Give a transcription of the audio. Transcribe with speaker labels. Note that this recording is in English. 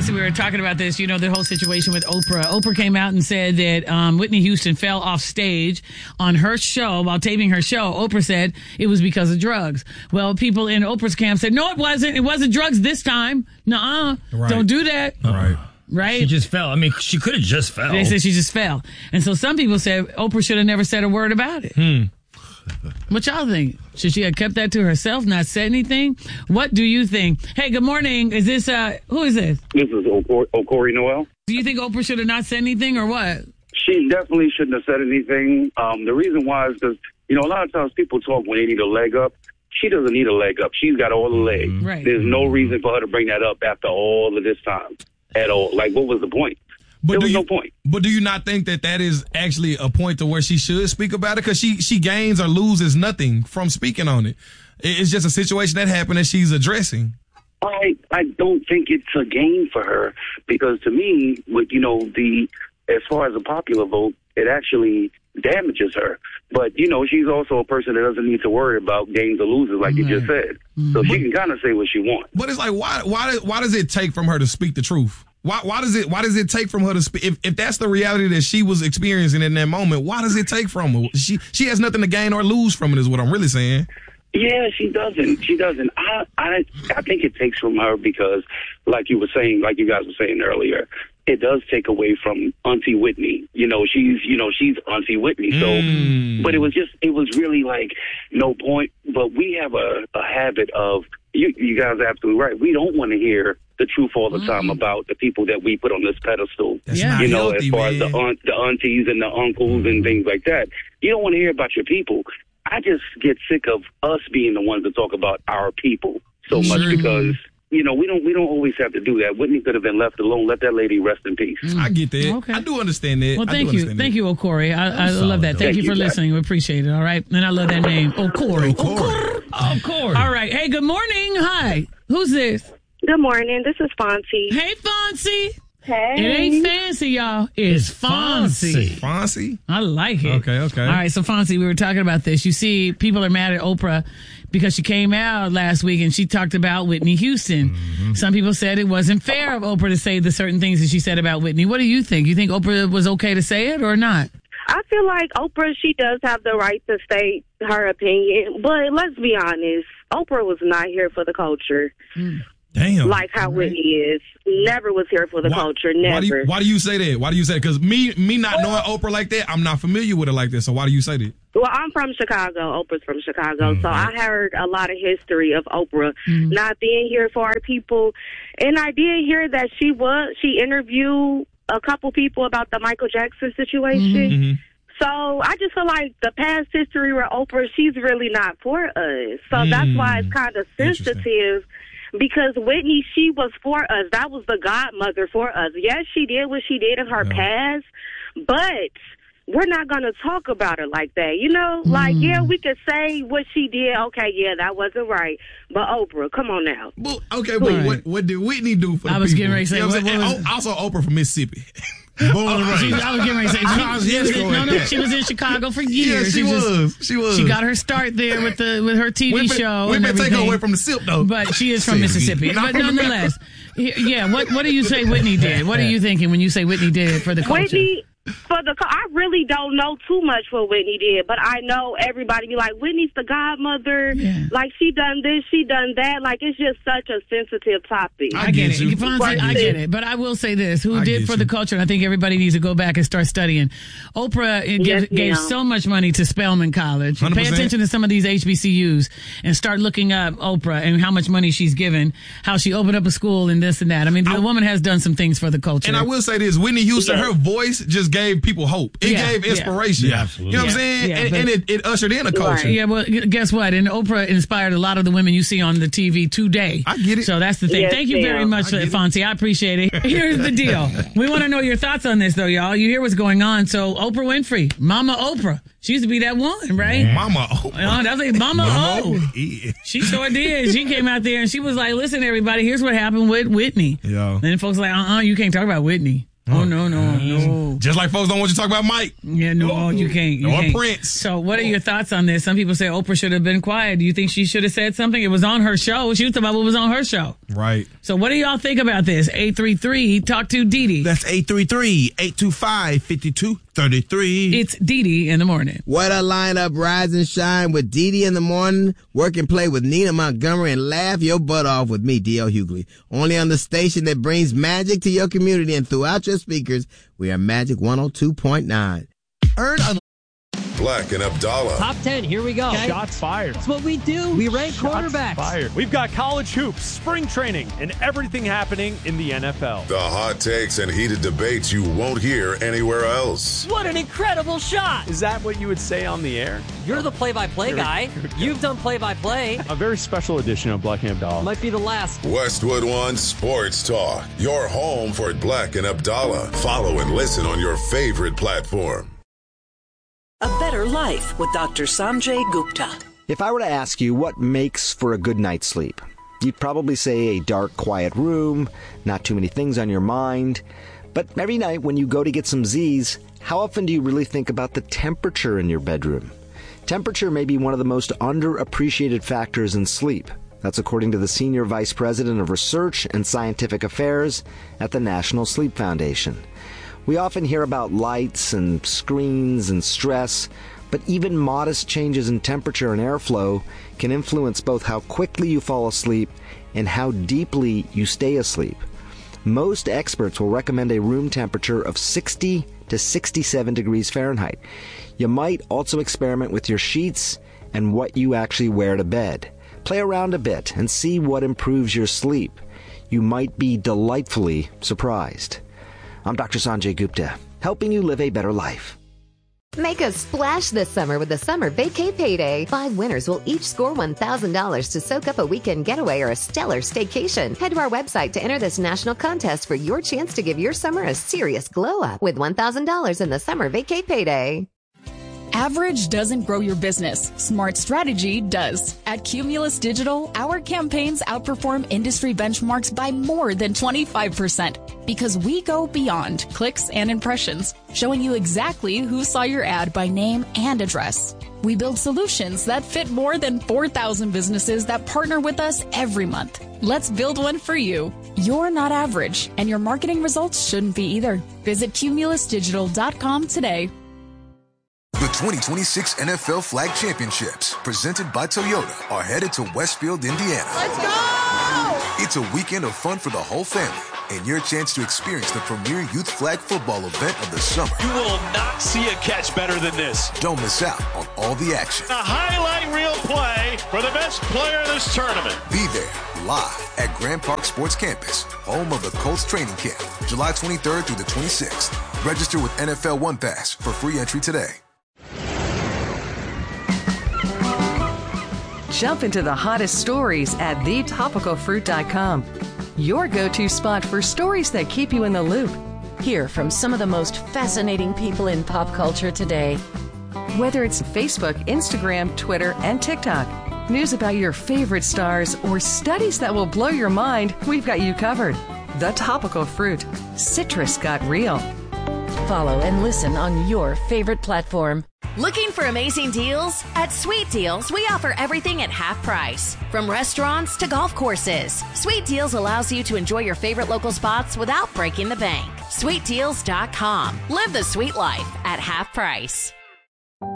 Speaker 1: right, so we were talking about this, the whole situation with Oprah. Oprah came out and said that Whitney Houston fell off stage on her show while taping her show. Oprah said it was because of drugs. Well, people in Oprah's camp said, no, it wasn't. It wasn't drugs this time. Nuh-uh.
Speaker 2: Right.
Speaker 1: Don't do that.
Speaker 2: Right.
Speaker 1: Right?
Speaker 3: She just fell. I mean, she could have just fell.
Speaker 1: They said she just fell. And so some people said Oprah should have never said a word about it. What y'all think? Should she have kept that to herself, not said anything? What do you think? Hey, good morning. Is this, who is this?
Speaker 4: This is Okori Noel.
Speaker 1: Do you think Oprah should have not said anything or what?
Speaker 4: She definitely shouldn't have said anything. The reason why is because, a lot of times people talk when they need a leg up. She doesn't need a leg up. She's got all the legs.
Speaker 1: Right.
Speaker 4: There's no reason for her to bring that up after all of this time at all. Like, what was the point? There was no point.
Speaker 2: But do you not think that is actually a point to where she should speak about it? Because she gains or loses nothing from speaking on it. It's just a situation that happened that she's addressing.
Speaker 4: I don't think it's a gain for her because to me, with as far as a popular vote, it actually damages her. But she's also a person that doesn't need to worry about gains or losers, like you just said. So she can kind of say what she wants.
Speaker 2: But it's like, why does it take from her to speak the truth? Why does it take from her to speak? If that's the reality that she was experiencing in that moment, why does it take from her? She has nothing to gain or lose from it, is what I'm really saying.
Speaker 4: Yeah, she doesn't. She doesn't. I think it takes from her because, like you guys were saying earlier, it does take away from Auntie Whitney. She's Auntie Whitney. So, but it was really like no point. But we have a habit of, you guys are absolutely right. We don't want to hear the truth all the time about the people that we put on this pedestal.
Speaker 2: That's not healthy,
Speaker 4: as far
Speaker 2: man.
Speaker 4: as the aunties and the uncles and things like that. You don't want to hear about your people. I just get sick of us being the ones that talk about our people so much because we don't always have to do that. Whitney could have been left alone. Let that lady rest in peace.
Speaker 2: I get that.
Speaker 1: Okay.
Speaker 2: I do understand that.
Speaker 1: Well, thank you, Okori. I love that. Thank you for listening. We appreciate it. All right, and I love that name, Okori.
Speaker 3: Okori.
Speaker 1: All right. Hey, good morning. Hi. Who's this?
Speaker 5: Good morning. This is Fonzie.
Speaker 1: Hey, Fonzie.
Speaker 5: Hey.
Speaker 1: It ain't fancy, y'all. It's Fonzie.
Speaker 2: Fonzie?
Speaker 1: I like it.
Speaker 2: Okay.
Speaker 1: All right, so Fonzie, we were talking about this. You see, people are mad at Oprah because she came out last week and she talked about Whitney Houston. Some people said it wasn't fair of Oprah to say the certain things that she said about Whitney. What do you think? You think Oprah was okay to say it or not?
Speaker 5: I feel like Oprah, she does have the right to state her opinion, but let's be honest, Oprah was not here for the culture.
Speaker 2: Damn.
Speaker 5: Like how Whitney is. Never was here for the culture. Never.
Speaker 2: Why do you say that? Because me not knowing Oprah like that, I'm not familiar with her like that. So why do you say that?
Speaker 5: Well, I'm from Chicago. Oprah's from Chicago. So I heard a lot of history of Oprah not being here for our people. And I did hear that she interviewed a couple people about the Michael Jackson situation. So I just feel like the past history with Oprah, she's really not for us. So that's why it's kind of sensitive. Because Whitney, she was for us. That was the godmother for us. Yes, she did what she did in her past, but we're not going to talk about her like that. Like, yeah, we could say what she did. Okay, yeah, that wasn't right. But Oprah, come on now.
Speaker 2: Well, okay, but what did Whitney do for the people?
Speaker 1: I was getting ready to say,
Speaker 2: also Oprah from Mississippi.
Speaker 1: I was getting ready to say, she was in Chicago for years.
Speaker 2: Yeah, she was.
Speaker 1: She got her start there with her TV show.
Speaker 2: We may take her away from the SIP, though.
Speaker 1: But she is from Mississippi. But nonetheless, what do you say Whitney did? What are you thinking when you say Whitney did for the culture?
Speaker 5: Whitney, I really don't know too much what Whitney did, but I know everybody be like, Whitney's the godmother. Yeah. Like, she done this, she done that. Like, it's just such a sensitive topic.
Speaker 1: I get it. I get it. But I will say this. Who did for the culture? And I think everybody needs to go back and start studying. Oprah gave so much money to Spelman College. 100%. Pay attention to some of these HBCUs and start looking up Oprah and how much money she's given, how she opened up a school and this and that. I mean, the woman has done some things for the culture.
Speaker 2: And I will say this. Whitney Houston, her voice just gave people hope. It gave inspiration.
Speaker 3: Yeah, absolutely.
Speaker 2: You know what I'm saying? And it ushered in a culture.
Speaker 1: Right. Yeah, well, guess what? And Oprah inspired a lot of the women you see on the TV today.
Speaker 2: I get it.
Speaker 1: So that's the thing.
Speaker 5: Yes,
Speaker 1: Thank you very much, Fonzie. I appreciate it. Here's the deal. We want to know your thoughts on this, though, y'all. You hear what's going on. So Oprah Winfrey, Mama Oprah. She used to be that one, right?
Speaker 2: Mama Oprah.
Speaker 1: That's like Mama O. Yeah. She sure did. She came out there and she was like, listen, everybody, here's what happened with Whitney.
Speaker 2: Yeah.
Speaker 1: And folks were like, you can't talk about Whitney. Oh, no.
Speaker 2: Just like folks don't want you to talk about Mike.
Speaker 1: Yeah, no, you can't.
Speaker 2: Or Prince.
Speaker 1: So what are your thoughts on this? Some people say Oprah should have been quiet. Do you think she should have said something? It was on her show. She was talking about what was on her show.
Speaker 2: Right.
Speaker 1: So what do y'all think about this? 833, talk to Dee Dee.
Speaker 6: That's 833-825-5233.
Speaker 1: It's Dee Dee in the morning.
Speaker 7: What a lineup, rise and shine with Dee Dee in the morning, work and play with Nina Montgomery, and laugh your butt off with me, D.L. Hughley. Only on the station that brings magic to your community and throughout your speakers. We are Magic 102.9.
Speaker 6: Earn
Speaker 8: Black and Abdallah.
Speaker 9: Top 10, here we go.
Speaker 10: Okay. Shots fired.
Speaker 9: That's what we do. We rank quarterbacks.
Speaker 10: Fired. We've got college hoops, spring training, and everything happening in the NFL.
Speaker 8: The hot takes and heated debates you won't hear anywhere else.
Speaker 9: What an incredible shot.
Speaker 10: Is that what you would say on the air?
Speaker 9: You're the play-by-play guy. You've done play-by-play.
Speaker 10: A very special edition of Black and Abdallah.
Speaker 9: Might be the last.
Speaker 8: Westwood One Sports Talk. Your home for Black and Abdallah. Follow and listen on your favorite platform.
Speaker 11: A Better Life with Dr. Sanjay Gupta.
Speaker 12: If I were to ask you what makes for a good night's sleep, you'd probably say a dark, quiet room, not too many things on your mind. But every night when you go to get some Z's, how often do you really think about the temperature in your bedroom? Temperature may be one of the most underappreciated factors in sleep. That's according to the Senior Vice President of Research and Scientific Affairs at the National Sleep Foundation. We often hear about lights and screens and stress, but even modest changes in temperature and airflow can influence both how quickly you fall asleep and how deeply you stay asleep. Most experts will recommend a room temperature of 60 to 67 degrees Fahrenheit. You might also experiment with your sheets and what you actually wear to bed. Play around a bit and see what improves your sleep. You might be delightfully surprised. I'm Dr. Sanjay Gupta, helping you live a better life.
Speaker 13: Make a splash this summer with the Summer Vacay Payday. 5 winners will each score $1,000 to soak up a weekend getaway or a stellar staycation. Head to our website to enter this national contest for your chance to give your summer a serious glow up with $1,000 in the Summer Vacay Payday.
Speaker 14: Average doesn't grow your business. Smart strategy does. At Cumulus Digital, our campaigns outperform industry benchmarks by more than 25% because we go beyond clicks and impressions, showing you exactly who saw your ad by name and address. We build solutions that fit more than 4,000 businesses that partner with us every month. Let's build one for you. You're not average, and your marketing results shouldn't be either. Visit cumulusdigital.com today.
Speaker 15: The 2026 NFL Flag Championships, presented by Toyota, are headed to Westfield, Indiana.
Speaker 16: Let's go!
Speaker 15: It's a weekend of fun for the whole family and your chance to experience the premier youth flag football event of the summer.
Speaker 16: You will not see a catch better than this.
Speaker 15: Don't miss out on all the action.
Speaker 16: A highlight reel play for the best player in this tournament.
Speaker 15: Be there live at Grand Park Sports Campus, home of the Colts training camp, July 23rd through the 26th. Register with NFL One Pass for free entry today.
Speaker 17: Jump into the hottest stories at thetopicalfruit.com. Your go-to spot for stories that keep you in the loop.
Speaker 18: Hear from some of the most fascinating people in pop culture today.
Speaker 17: Whether it's Facebook, Instagram, Twitter, and TikTok, news about your favorite stars, or studies that will blow your mind, we've got you covered. The Topical Fruit. Citrus got real.
Speaker 18: Follow and listen on your favorite platform.
Speaker 19: Looking for amazing deals? At Sweet Deals, we offer everything at half price. From restaurants to golf courses, Sweet Deals allows you to enjoy your favorite local spots without breaking the bank. SweetDeals.com. Live the sweet life at half price.